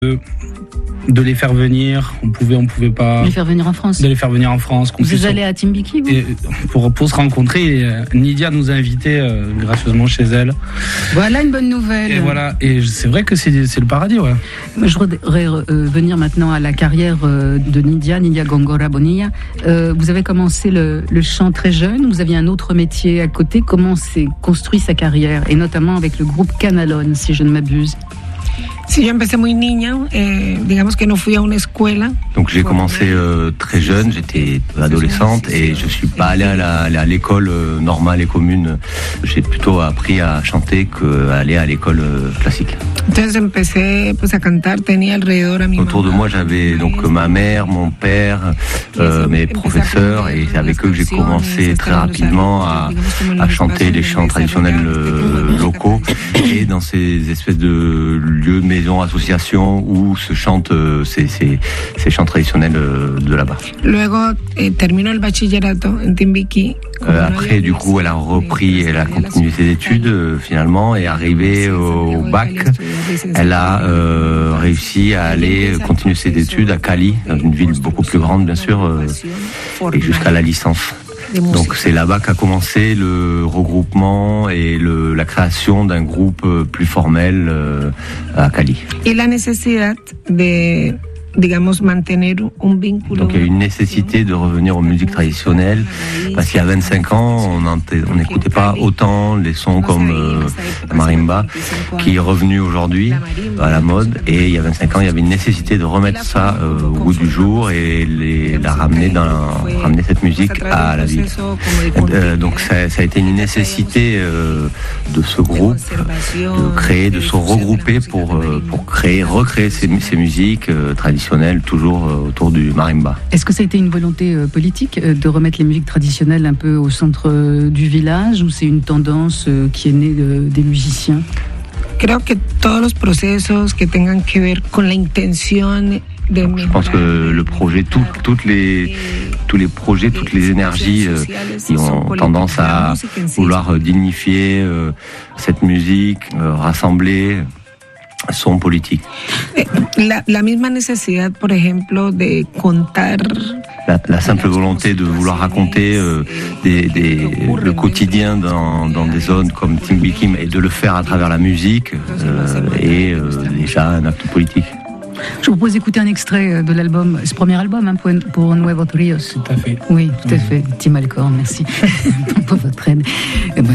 de les faire venir, on pouvait pas. De les faire venir en France. De les faire venir en France. Vous allez à Timbiquet, vous pour se rencontrer, Nydia nous a invités gracieusement chez elle. Voilà une bonne nouvelle. Et voilà, et c'est vrai que c'est le paradis, ouais. Je voudrais venir maintenant à la carrière de Nydia Góngora Bonilla. Vous avez commencé le chant très jeune, vous aviez un autre métier à côté. Comment s'est construit sa carrière, et notamment avec le groupe Canalón, si je ne m'abuse? Si, yo empecé muy niña, digamos que no fui a una escuela. Donc j'ai commencé très jeune, j'étais adolescente et je suis pas allé à l'école normale et commune. J'ai plutôt appris à chanter qu'à aller à l'école classique. Entonces empecé pues a cantar, tenía alrededor a mi Autour de moi j'avais donc ma mère, mon père, mes professeurs, et c'est avec eux que j'ai commencé très rapidement à chanter les chants traditionnels locaux et dans ces espèces de lieux, maisons, associations où se chantent ces chants traditionnels de là-bas. Luego terminó el bachillerato en Timbiquí. Après, du coup, elle a continué ses études finalement, et arrivée au bac, elle a réussi à aller continuer ses études à Cali, dans une ville beaucoup plus grande bien sûr, et jusqu'à la licence. Donc c'est là-bas qu'a commencé le regroupement et la création d'un groupe plus formel à Cali. Et la nécessité de, digamos, mantener un vínculo. Donc il y a une nécessité de revenir aux musiques traditionnelles, parce qu'il y a 25 ans, on n'écoutait pas autant les sons comme la marimba, qui est revenu aujourd'hui à la mode, et il y a 25 ans, il y avait une nécessité de remettre ça au goût du jour et ramener cette musique à la ville. Donc ça a été une nécessité de ce groupe, de créer, de se regrouper pour recréer ces musiques traditionnelles, toujours autour du marimba. Est-ce que ça a été une volonté politique de remettre les musiques traditionnelles un peu au centre du village, ou c'est une tendance qui est née des musiciens? Creo que todos los procesos que tengan que ver con la intención. Je pense que le projet, tous les projets, toutes les énergies qui ont tendance à vouloir dignifier cette musique, rassembler, sont politiques. La misma necesidad, por ejemplo, de contar. La simple volonté de vouloir raconter le quotidien dans des zones comme Timbiquí, et de le faire à travers la musique est déjà un acte politique. Je vous propose d'écouter un extrait de l'album, ce premier album, pour Nuevos Ríos. Tout à fait. Oui, tout à fait. Tim Alcorn, merci pour votre aide.